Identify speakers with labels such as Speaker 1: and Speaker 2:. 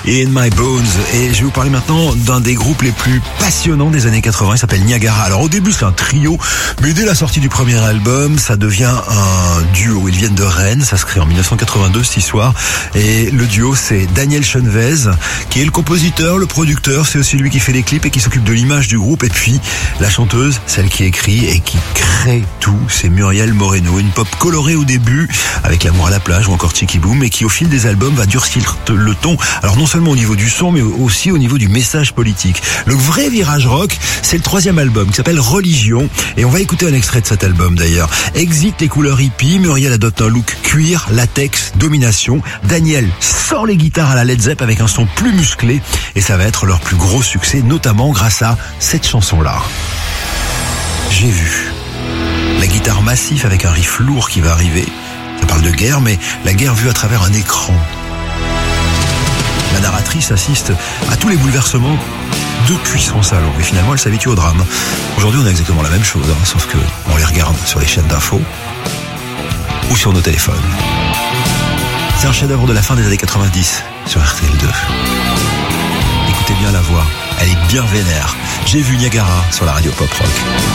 Speaker 1: In My Bones. Et je vais vous parler maintenant d'un des groupes les plus passionnants des années 80. Il s'appelle Niagara. Alors au début c'est un trio, mais dès la sortie du premier album, ça devient un duo. Ils viennent de Rennes, ça se crée en 1982 cette histoire. Et le duo c'est Daniel Chenvez, qui est le compositeur, le producteur, c'est aussi lui qui fait les clips et qui s'occupe de l'image du groupe. Et puis la chanteuse, celle qui écrit et qui crée tout, c'est Muriel Moreno. Une pop colorée au début, avec L'amour à la plage ou encore Chicky Boom, et qui au fil des albums va durcir le ton. Alors non seulement au niveau du son, mais aussi au niveau du message politique. Le vrai virage rock, c'est le troisième album qui s'appelle Religion, et on va écouter un extrait de cet album d'ailleurs. Exit les couleurs hippies, Muriel adopte un look cuir, latex, domination. Daniel sort les guitares à la Led Zepp avec un son plus musclé, et ça va être leur plus gros succès, notamment grâce à cette chanson-là. J'ai vu. La guitare massif avec un riff lourd qui va arriver. Ça parle de guerre, mais la guerre vue à travers un écran. La narratrice assiste à tous les bouleversements depuis son salon. Et finalement, elle s'habitue au drame. Aujourd'hui, on a exactement la même chose, sauf que on les regarde sur les chaînes d'infos ou sur nos téléphones. C'est un chef-d'œuvre de la fin des années 90 sur RTL2. Écoutez bien la voix, elle est bien vénère. J'ai vu Niagara sur la radio Pop Rock.